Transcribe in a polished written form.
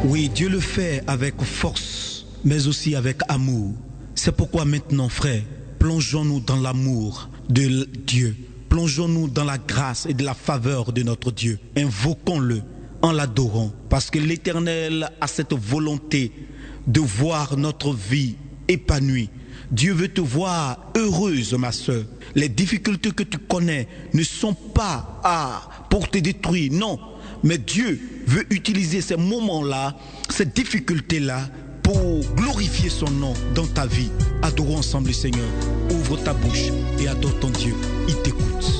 Oui, Dieu le fait avec force, mais aussi avec amour. C'est pourquoi maintenant, frères, plongeons-nous dans l'amour de Dieu. Plongeons-nous dans la grâce et de la faveur de notre Dieu. Invoquons-le en l'adorant, parce que l'Éternel a cette volonté de voir notre vie épanouie. Dieu veut te voir heureuse, ma soeur. Les difficultés que tu connais ne sont pas pour te détruire, non. Mais Dieu veut utiliser ces moments-là, ces difficultés-là, pour glorifier son nom dans ta vie. Adorons ensemble le Seigneur. Ouvre ta bouche et adore ton Dieu. Il t'écoute.